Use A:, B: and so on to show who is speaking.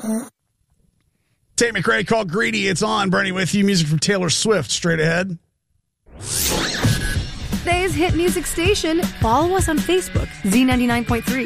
A: Tate McRae called Greedy. It's on. Bernie with you. Music from Taylor Swift straight ahead.
B: Today's hit music station. Follow us on Facebook, Z99.3.